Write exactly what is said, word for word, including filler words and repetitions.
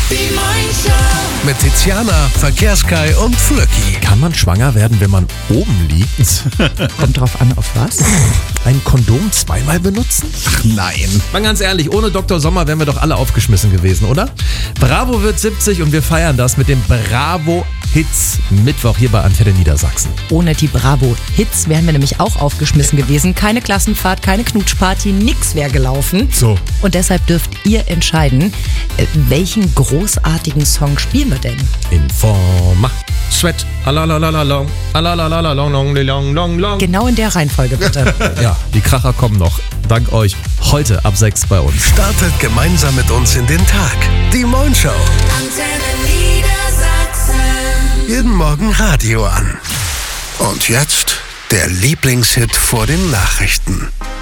Die Moin-Show. Mit Tiziana, Verkehrskai und Flöcki. Kann man schwanger werden, wenn man oben liegt? Kommt drauf an, auf was? Ein Kondom zweimal benutzen? Ach nein. Mal ganz ehrlich, ohne Doktor Sommer wären wir doch alle aufgeschmissen gewesen, oder? Bravo wird siebzig und wir feiern das mit dem Bravo Hits Mittwoch hier bei Antenne Niedersachsen. Ohne die Bravo-Hits wären wir nämlich auch aufgeschmissen gewesen. Keine Klassenfahrt, keine Knutschparty, nix wäre gelaufen. So. Und deshalb dürft ihr entscheiden, äh, welchen großartigen Song spielen wir denn? Informa. Sweat. Alalalalong. Alalalalong. Long, long, long, long. Genau in der Reihenfolge, bitte. Ja, die Kracher kommen noch. Dank euch. Heute ab sechs bei uns. Startet gemeinsam mit uns in den Tag. Die Moin-Show. Antenne Niedersachsen. Jeden Morgen Radio an. Und jetzt der Lieblingshit vor den Nachrichten.